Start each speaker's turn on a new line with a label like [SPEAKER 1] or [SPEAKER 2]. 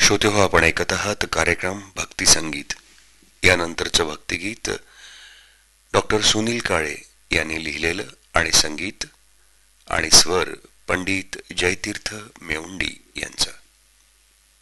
[SPEAKER 1] श्रोते हो, आपण ऐकत आहात कार्यक्रम भक्ती संगीत. यानंतरचं भक्तिगीत डॉक्टर सुनील काळे यांनी लिहिलेलं आणि संगीत आणि स्वर पंडित जयतीर्थ मेवुंडी यांचं.